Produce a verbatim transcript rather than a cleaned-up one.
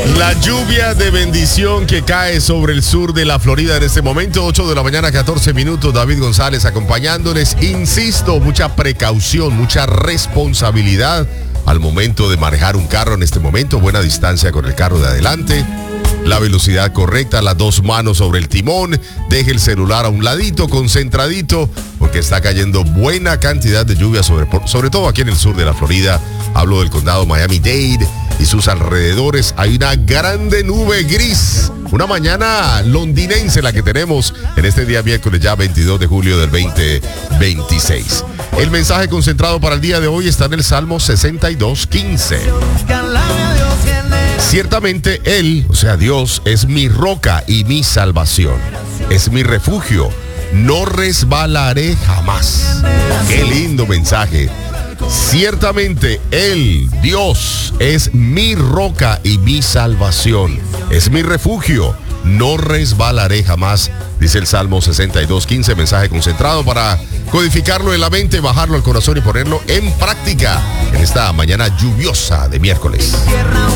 La lluvia de bendición que cae sobre el sur de la Florida en este momento, ocho de la mañana, catorce minutos. David González acompañándoles. Insisto, mucha precaución, mucha responsabilidad al momento de manejar un carro en este momento. Buena distancia con el carro de adelante. La velocidad correcta, las dos manos sobre el timón. Deje el celular a un ladito, concentradito, porque está cayendo buena cantidad de lluvia, sobre, sobre todo aquí en el sur de la Florida. Hablo del condado Miami-Dade y sus alrededores. Hay una grande nube gris. Una mañana londinense la que tenemos en este día miércoles ya veintidós de julio del veinte veintiséis. El mensaje concentrado para el día de hoy está en el Salmo sesenta y dos, quince. Ciertamente Él, o sea Dios, es mi roca y mi salvación. Es mi refugio. No resbalaré jamás. Qué lindo mensaje. Ciertamente Él, Dios, es mi roca y mi salvación. Es mi refugio. No resbalaré jamás, dice el Salmo sesenta y dos, quince, mensaje concentrado para codificarlo en la mente, bajarlo al corazón y ponerlo en práctica en esta mañana lluviosa de miércoles.